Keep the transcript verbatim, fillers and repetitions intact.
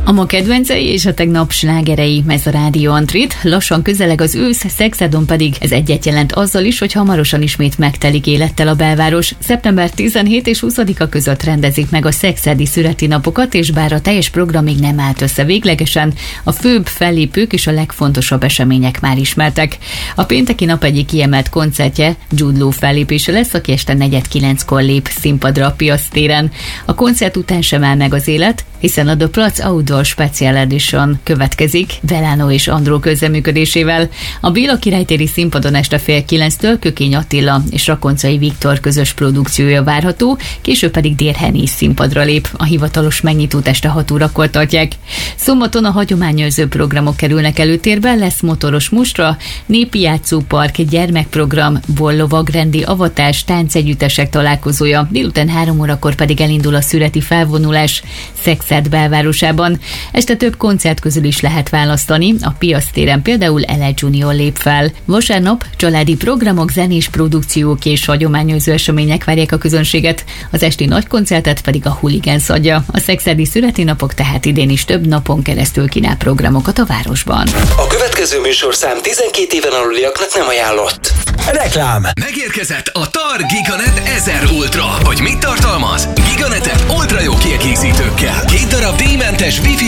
A ma kedvencei és a tegnap slágerei, ez a Rádió Antrit. Lassan közeleg az ősz, Szexádon pedig ez egyet jelent azzal is, hogy hamarosan ismét megtelik élettel a belváros. szeptember tizenhetedike és huszadika között rendezik meg a szexádi születi-napokat, és bár a teljes program még nem állt össze véglegesen, a főbb fellépők és a legfontosabb események már ismertek. A pénteki nap egyik kiemelt koncertje Jude Law fellépése lesz, aki este negyed kilenckor lép színpadra a Piasz téren. A koncert után sem áll meg az élet, hiszen a The Platz Outdoor Special Edition következik Velano és Andró közreműködésével. A Béla királytéri színpadon este fél kilenctől Kökény Attila és Rakoncai Viktor közös produkciója várható, később pedig Dér Henés színpadra lép. A hivatalos megnyitót este hat órakor tartják. Szombaton a hagyományőrző programok kerülnek előtérbe, lesz motoros mustra, népi játszópark, gyermekprogram, bollovagrendi avatás, táncegyüttesek találkozója, délután három órakor pedig elindul a szüreti felvonulás Szexárd belvárosában. Este több koncert közül is lehet választani, a Piasz téren például Ele Junior lép fel. Vasárnap családi programok, zenés produkciók és hagyományőrző események várják a közönséget, az esti nagy koncertet pedig a Hooligans adja. A szexárdi születinapok tehát idén is több napon keresztül kínál programokat a városban. A következő műsorszám tizenkét éven aluliaknak nem ajánlott. Reklám! Megérkezett a TAR Giganet ezer Ultra. Hogy mit tartalmaz? Giganetet ultra jó kiegészítőkkel, két darab díjmentes Wi-Fi